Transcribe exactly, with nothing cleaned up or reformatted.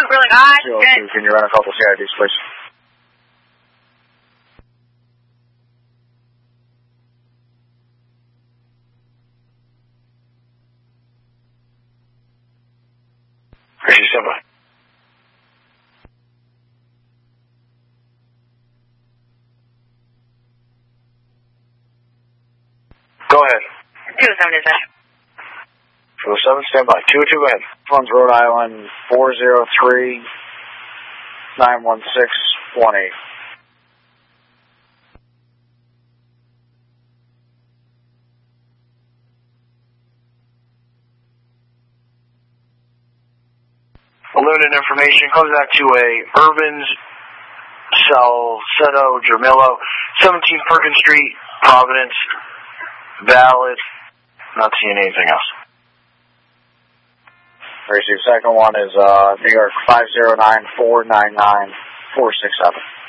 sounds really hot. two oh two, can you run a couple C I Ds, please? Crazy, stand by. Go ahead. two oh seven is that? two oh seven, stand by. two oh two, go ahead. Funds, Rhode Island, four zero three, nine one six, one eight. Limited information comes back to a Urban's, Salcedo, Jamillo, seventeen Perkins Street, Providence, valid, not seeing anything else. Receive second one is uh, New York five zero nine four nine nine four six seven.